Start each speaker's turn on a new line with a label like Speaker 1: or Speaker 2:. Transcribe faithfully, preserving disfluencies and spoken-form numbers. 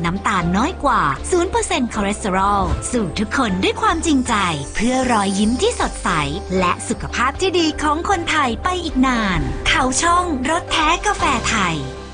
Speaker 1: น้ำตาลน้อยกว่า ศูนย์เปอร์เซ็นต์ คอเลสเตอรอลสู่ทุกคนด้วยความจริงใจเพื่อรอยยิ้มที่สดใสและสุขภาพที่ดีของคนไทยไปอีกนานเขาช่องรสแท้กาแฟไทย